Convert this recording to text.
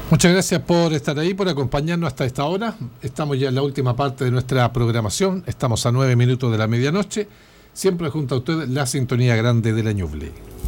Muchas gracias por estar ahí, por acompañarnos hasta esta hora. Estamos ya en la última parte de nuestra programación. Estamos a 9 minutos de la medianoche. Siempre junto a ustedes la sintonía grande de la Ñuble.